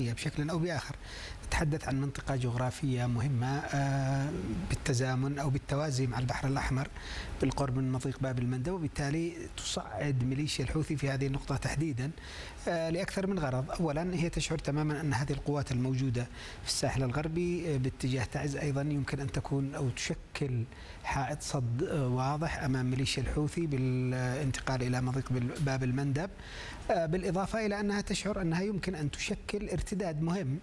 العربية بشكل أو بآخر. نتحدث عن منطقة جغرافية مهمة بالتزامن أو بالتوازي مع البحر الأحمر بالقرب من مضيق باب المندب، وبالتالي تصعد ميليشيا الحوثي في هذه النقطة تحديدا لأكثر من غرض. أولا هي تشعر تماما أن هذه القوات الموجودة في الساحل الغربي باتجاه تعز أيضا يمكن أن تكون أو تشكل حائط صد واضح أمام ميليشيا الحوثي بالانتقال إلى مضيق باب المندب، بالإضافة إلى أنها تشعر أنها يمكن أن تشكل ارتداد مهم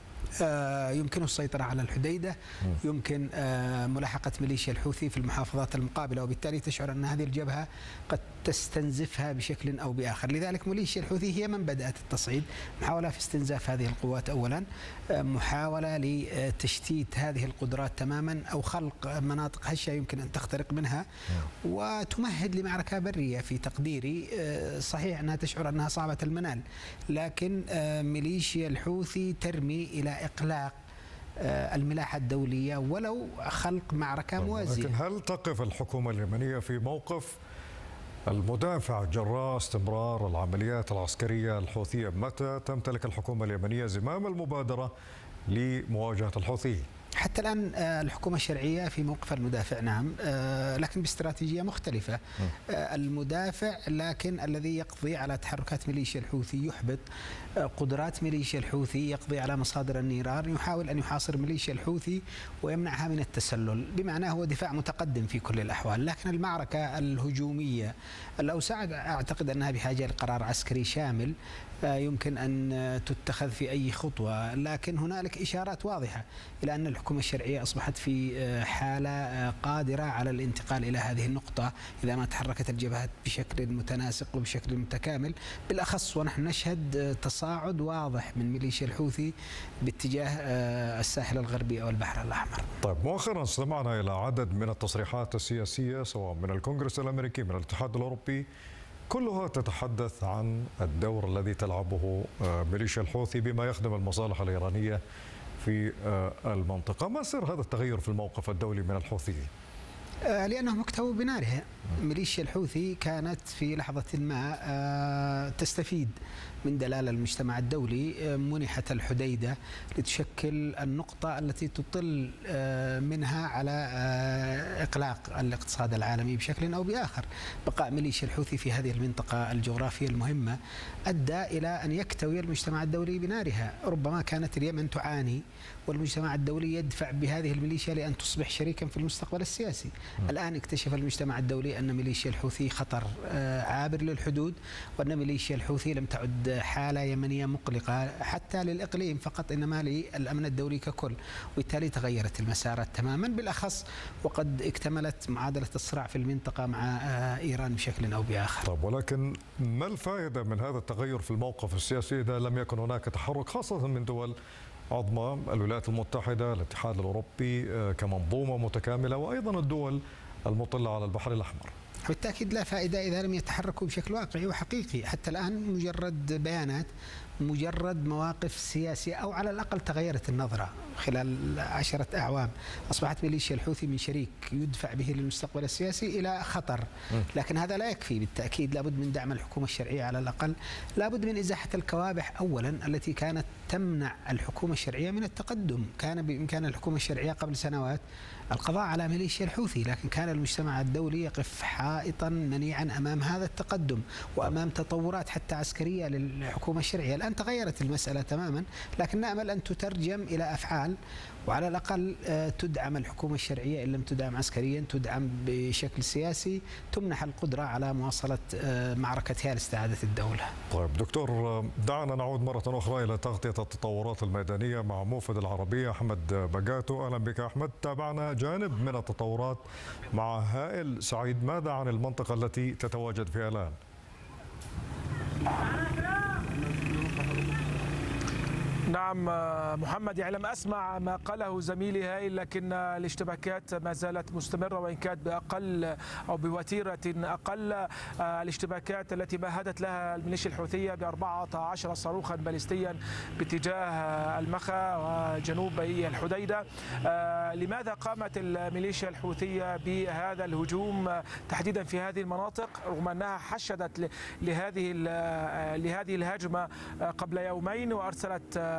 يمكن السيطرة على الحديدة، يمكن ملاحقة ميليشيا الحوثي في المحافظات المقابلة، وبالتالي تشعر أن هذه الجبهة قد تستنزفها بشكل أو بآخر. لذلك ميليشيا الحوثي هي من بدأت التصعيد، محاولة في استنزاف هذه القوات أولا، محاولة لتشتيت هذه القدرات تماما أو خلق مناطق هشة يمكن أن تخترق منها وتمهد لمعركة برية في تقديري. صحيح أنها تشعر أنها صعبة المنال، لكن ميليشيا الحوثي ترمي إلى إقلاق الملاحة الدولية ولو خلق معركة موازية. لكن هل تقف الحكومة اليمنية في موقف المدافع جراء استمرار العمليات العسكرية الحوثية؟ متى تمتلك الحكومة اليمنية زمام المبادرة لمواجهة الحوثيين؟ حتى الآن الحكومة الشرعية في موقف المدافع، نعم، لكن باستراتيجية مختلفة. المدافع لكن الذي يقضي على تحركات ميليشيا الحوثي، يحبط قدرات ميليشيا الحوثي، يقضي على مصادر النيران، يحاول أن يحاصر ميليشيا الحوثي ويمنعها من التسلل، بمعنى هو دفاع متقدم في كل الأحوال. لكن المعركة الهجومية الأوسع أعتقد أنها بحاجة لقرار عسكري شامل يمكن أن تتخذ في أي خطوة، لكن هنالك إشارات واضحة إلى أن الحكومة الشرعية أصبحت في حالة قادرة على الانتقال إلى هذه النقطة إذا ما تحركت الجبهات بشكل متناسق وبشكل متكامل، بالأخص ونحن نشهد تصاعد واضح من ميليشيا الحوثي باتجاه الساحل الغربي أو البحر الأحمر. طيب، مؤخرا استمعنا إلى عدد من التصريحات السياسية سواء من الكونغرس الأمريكي من الاتحاد الأوروبي، كلها تتحدث عن الدور الذي تلعبه ميليشيا الحوثي بما يخدم المصالح الإيرانية في المنطقة. ما سر هذا التغير في الموقف الدولي من الحوثيين؟ لأنهم اكتووا بنارها. ميليشيا الحوثي كانت في لحظة ما تستفيد من دلالة المجتمع الدولي، منحت الحديدة لتشكل النقطة التي تطل منها على إقلاق الاقتصاد العالمي بشكل أو بآخر. بقاء ميليشيا الحوثي في هذه المنطقة الجغرافية المهمة أدى إلى أن يكتوي المجتمع الدولي بنارها. ربما كانت اليمن تعاني والمجتمع الدولي يدفع بهذه الميليشيا لأن تصبح شريكا في المستقبل السياسي. الآن اكتشف المجتمع الدولي أن ميليشيا الحوثي خطر عابر للحدود، وأن ميليشيا الحوثي لم تعد حالة يمنية مقلقة حتى للإقليم فقط، إنما للأمن الدولي ككل، وبالتالي تغيرت المسارات تماما، بالأخص وقد اكتملت معادلة الصراع في المنطقة مع إيران بشكل أو بآخر. طيب، ولكن ما الفائدة من هذا التغير في الموقف السياسي إذا لم يكن هناك تحرك خاصة من دول عظمى، الولايات المتحدة، الاتحاد الأوروبي كمنظومة متكاملة، وأيضا الدول المطلة على البحر الأحمر؟ بالتأكيد لا فائدة إذا لم يتحركوا بشكل واقعي وحقيقي. حتى الآن مجرد بيانات، مجرد مواقف سياسية، أو على الأقل تغيرت النظرة خلال 10 أعوام. أصبحت ميليشيا الحوثي من شريك يدفع به للمستقبل السياسي إلى خطر، لكن هذا لا يكفي. بالتأكيد لابد من دعم الحكومة الشرعية على الأقل، لابد من إزاحة الكوابح أولا التي كانت تمنع الحكومة الشرعية من التقدم. كان بإمكان الحكومة الشرعية قبل سنوات القضاء على ميليشيا الحوثي، لكن كان المجتمع الدولي يقف حائطا منيعا أمام هذا التقدم وأمام تطورات حتى عسكرية للحكومة الشرعية. الآن تغيرت المسألة تماما، لكن نأمل أن تترجم إلى أفعال، وعلى الأقل تدعم الحكومة الشرعية، إن لم تدعم عسكريا تدعم بشكل سياسي، تمنح القدرة على مواصلة معركتها لاستعادة الدولة. طيب دكتور، دعنا نعود مرة أخرى إلى تغطية التطورات الميدانية مع موفد العربية أحمد بقاتو. أهلا بك أحمد. تابعنا جانب من التطورات مع هائل سعيد، ماذا عن المنطقة التي تتواجد فيها الآن؟ نعم محمد، يعني لم أسمع ما قاله زميلي هائل، لكن الاشتباكات ما زالت مستمرة وإن كانت بأقل أو بوتيرة أقل. الاشتباكات التي مهدت لها الميليشيا الحوثية ب14 صاروخا باليستيا باتجاه المخا وجنوب الحديدة. لماذا قامت الميليشيا الحوثية بهذا الهجوم تحديدا في هذه المناطق رغم أنها حشدت لهذه الهجمة قبل يومين وأرسلت